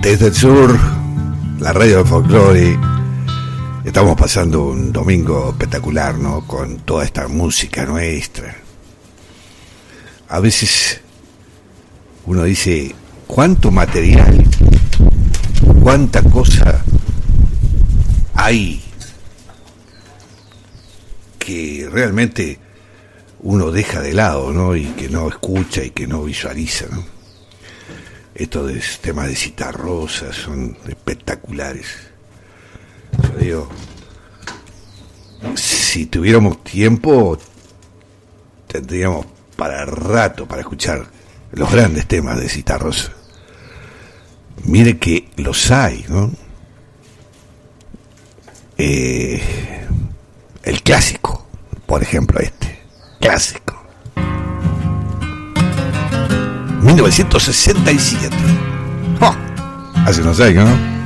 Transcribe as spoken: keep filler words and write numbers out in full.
Desde el sur, la radio del folclore. Estamos pasando un domingo espectacular, ¿no? Con toda esta música nuestra. A veces uno dice, ¿cuánto material, cuánta cosa hay que realmente uno deja de lado, ¿no? Y que no escucha y que no visualiza, ¿no? Estos de, temas de Citarrosa son espectaculares. Yo digo, si tuviéramos tiempo, tendríamos para rato para escuchar los grandes temas de Citarrosa. Mire que los hay, ¿no? Eh, el clásico, por ejemplo, este clásico, mil novecientos sesenta y siete. ¡Oh! Hace unos años, ¿no?